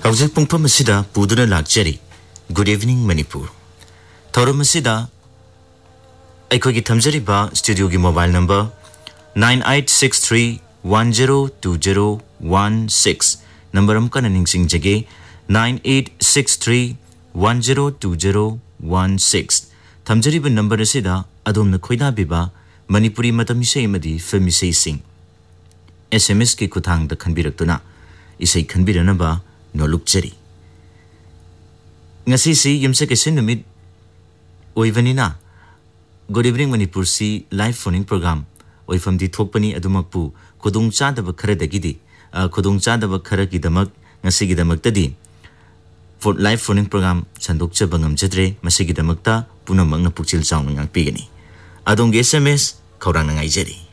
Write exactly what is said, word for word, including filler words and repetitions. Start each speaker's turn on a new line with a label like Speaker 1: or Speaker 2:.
Speaker 1: Hawjak pungpam asida puduna lakjari. Good evening Manipur. Thorum asida aikoi gi thamjari ba studio gi mobile number nine eight six three one zero two zero one six number am kana ningsing jage nine eight six three one zero two zero one six thamjari ba number asida adom na khoida biba Manipuri matam isai madi film isai sing S M S ki kuthang da khanbiraktuna isai khanbirana ba nolukjari ngasi si yumsa kesin numit oivanina Good evening Manipur si live phoning program oifam di thokpani adumakpu khudung chadaba khara dagidi khudung chadaba khara gi damak ngasi gi damak tadi for live phoning program sandok cha bangam jadre masi gi damakta punamang na pukchil chaung ngang pigani adong S M S khaurang ngai jari